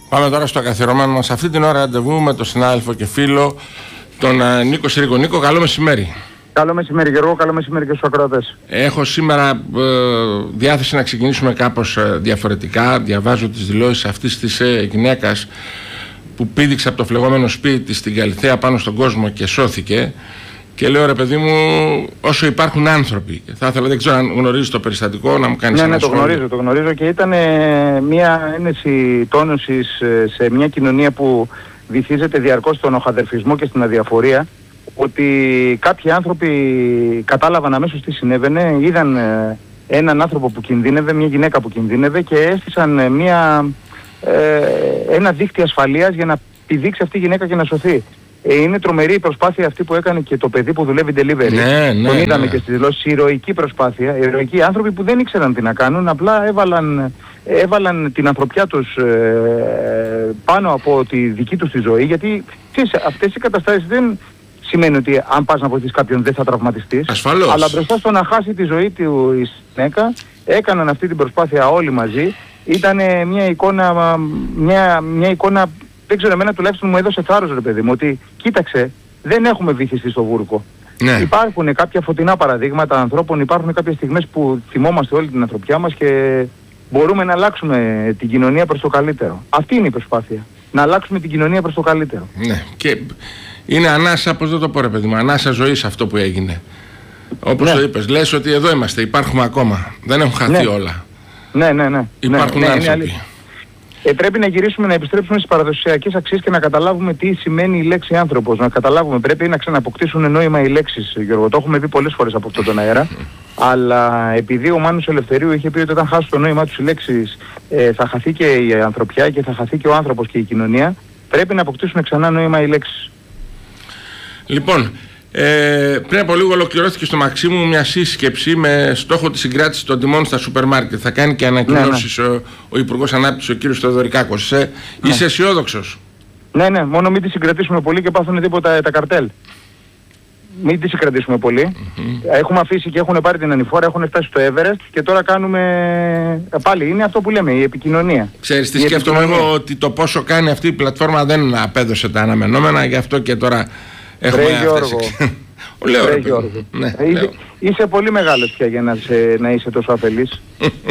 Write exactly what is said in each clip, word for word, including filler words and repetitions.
Πάμε τώρα στο καθιερωμένο μας αυτή την ώρα ραντεβού με τον συνάδελφο και φίλο τον uh, Νίκο Συρίγο. Νίκο, καλό μεσημέρι. Καλό μεσημέρι Γιώργο, καλό μεσημέρι και στους ακροατές. Έχω σήμερα ε, διάθεση να ξεκινήσουμε κάπως ε, διαφορετικά. Διαβάζω τις δηλώσεις αυτής της ε, γυναίκας που πήδηξε από το φλεγόμενο σπίτι της στην Καλιθέα πάνω στον κόσμο και σώθηκε. Και λέω, ρε παιδί μου, όσο υπάρχουν άνθρωποι. Θα ήθελα, δεν ξέρω αν γνωρίζεις το περιστατικό, να μου κάνεις ναι, ένα ναι, σχόλιο. το γνωρίζω, το γνωρίζω και ήταν ε, μια ένεση τόνωσης ε, σε μια κοινωνία που βυθίζεται διαρκώς στον οχαδερφισμό και στην αδιαφορία, ότι κάποιοι άνθρωποι κατάλαβαν αμέσως τι συνέβαινε, είδαν ε, έναν άνθρωπο που κινδύνευε, μια γυναίκα που κινδύνευε και έστησαν ε, μια, ε, ένα δίκτυο ασφαλείας για να πηδήξει αυτή η γυναίκα και να σωθεί. Ε, είναι τρομερή η προσπάθεια αυτή που έκανε και το παιδί που δουλεύει delivery. Ναι, ναι, τον είδαμε ναι. και στις δηλώσεις, ηρωική προσπάθεια. Ηρωικοί άνθρωποι που δεν ήξεραν τι να κάνουν, απλά έβαλαν, έβαλαν την ανθρωπιά τους ε, πάνω από τη δική τους τη ζωή. Γιατί ξέρεις, αυτές οι καταστάσεις δεν σημαίνει ότι αν πας να βοηθήσεις κάποιον δεν θα τραυματιστείς. Ασφαλώς. Αλλά μπροστά στο να χάσει τη ζωή του η γυναίκα, έκαναν αυτή την προσπάθεια όλοι μαζί. Ήταν μια εικόνα, μια, μια εικόνα. Δεν ξέρω, εμένα τουλάχιστον μου έδωσε θάρρος, ρε παιδί μου, ότι κοίταξε, δεν έχουμε βυθιστεί στο βούρκο. Ναι. Υπάρχουν κάποια φωτεινά παραδείγματα ανθρώπων, υπάρχουν κάποιες στιγμές που θυμόμαστε όλη την ανθρωπιά μας και μπορούμε να αλλάξουμε την κοινωνία προς το καλύτερο. Αυτή είναι η προσπάθεια. Να αλλάξουμε την κοινωνία προς το καλύτερο. Ναι. Και είναι ανάσα, πώς δεν το πω, ρε παιδί μου, ανάσα ζωής αυτό που έγινε. Όπως ναι. το είπες, λες ότι εδώ είμαστε, υπάρχουμε ακόμα. Δεν έχουν χαθεί ναι. όλα. Ναι, ναι, ναι. Υπάρχουν ναι, ναι, άνθρωποι. Ε, πρέπει να γυρίσουμε, να επιστρέψουμε στις παραδοσιακές αξίες και να καταλάβουμε τι σημαίνει η λέξη άνθρωπος. Να καταλάβουμε, πρέπει να ξαναποκτήσουν νόημα οι λέξεις, Γιώργο. Το έχουμε πει πολλές φορές από αυτόν τον αέρα. Αλλά επειδή ο Μάνος Ελευθερίου είχε πει ότι όταν χάσουν το νόημά τους οι λέξεις ε, θα χαθεί και η ανθρωπιά και θα χαθεί και ο άνθρωπος και η κοινωνία, πρέπει να αποκτήσουν ξανά νόημα οι λέξεις. Λοιπόν, Ε, πριν από λίγο ολοκληρώθηκε στο Μαξίμου μια σύσκεψη με στόχο τη συγκράτηση των τιμών στα σούπερ μάρκετ. Θα κάνει και ανακοινώσεις ναι, ναι. ο, ο Υπουργός Ανάπτυξης, ο κύριος Θεοδωρικάκος. Ε, ναι. Είσαι αισιόδοξος? Ναι, ναι, μόνο μην τη συγκρατήσουμε πολύ και πάθουν τίποτα τα καρτέλ. Μην τη συγκρατήσουμε πολύ. Mm-hmm. Έχουμε αφήσει και έχουν πάρει την ανηφόρα, έχουν φτάσει στο Everest και τώρα κάνουμε. Πάλι είναι αυτό που λέμε, η επικοινωνία. Ξέρεις τι σκέφτομαι εγώ, ότι το πόσο κάνει αυτή η πλατφόρμα δεν απέδωσε τα αναμενόμενα, γι' αυτό και τώρα. Έχουμε Ρε Γιώργο, λέω, Ρε ρε, Γιώργο. Ναι, είσαι, είσαι πολύ μεγάλος πια για να, σε, να είσαι τόσο αφελής.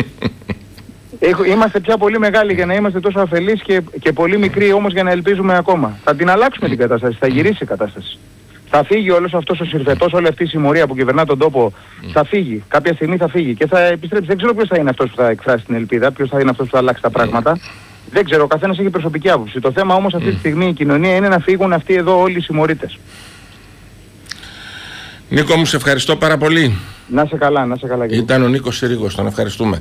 Είμαστε πια πολύ μεγάλοι για να είμαστε τόσο αφελείς και, και πολύ μικροί όμως για να ελπίζουμε ακόμα. Θα την αλλάξουμε την κατάσταση, θα γυρίσει η κατάσταση. Θα φύγει όλος αυτός ο συρφετός, όλη αυτή η συμμορία που κυβερνά τον τόπο, θα φύγει. Κάποια στιγμή θα φύγει και θα επιστρέψει. Δεν ξέρω ποιος θα είναι αυτός που θα εκφράσει την ελπίδα, ποιος θα είναι αυτός που θα αλλάξει τα πράγματα. Δεν ξέρω, ο καθένας έχει προσωπική άποψη. Το θέμα όμως αυτή τη στιγμή η κοινωνία είναι να φύγουν αυτοί εδώ όλοι οι συμμορίτες. Νίκο μου, σε ευχαριστώ πάρα πολύ. Να σε καλά, να σε καλά. Ήταν ο Νίκος Συρίγος, τον ευχαριστούμε.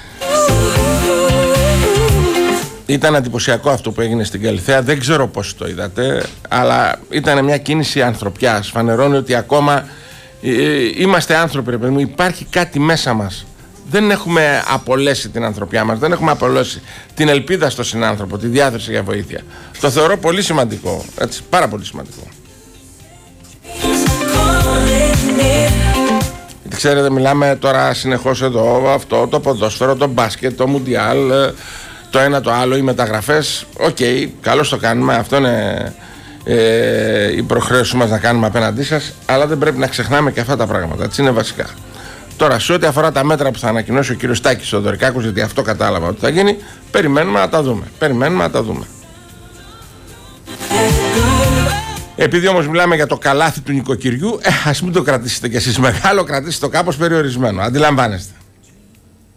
Ήταν εντυπωσιακό αυτό που έγινε στην Καλιθέα, δεν ξέρω πώς το είδατε, αλλά ήταν μια κίνηση ανθρωπιάς. Φανερώνει ότι ακόμα ε, είμαστε άνθρωποι, ρε παιδί μου, υπάρχει κάτι μέσα μας. Δεν έχουμε απολέσει την ανθρωπιά μας, δεν έχουμε απολέσει την ελπίδα στο συνάνθρωπο, τη διάθεση για βοήθεια. Το θεωρώ πολύ σημαντικό, έτσι, πάρα πολύ σημαντικό. Γιατί ξέρετε, μιλάμε τώρα συνεχώς εδώ, αυτό, το ποδόσφαιρο, το μπάσκετ, το μουντιάλ, το ένα το άλλο, οι μεταγραφές. Οκ, okay, καλώς το κάνουμε, αυτό είναι ε, η προχρέωση μας να κάνουμε απέναντί σας, αλλά δεν πρέπει να ξεχνάμε και αυτά τα πράγματα, έτσι είναι βασικά. Τώρα, σε ό,τι αφορά τα μέτρα που θα ανακοινώσει ο κύριος Τάκης Θεοδωρικάκος, γιατί αυτό κατάλαβα ότι θα γίνει, περιμένουμε να τα δούμε. Περιμένουμε να τα δούμε. Επειδή όμως μιλάμε για το καλάθι του νοικοκυριού, ε, ας μην το κρατήσετε κι εσείς μεγάλο, κρατήστε το κάπως περιορισμένο. Αντιλαμβάνεστε.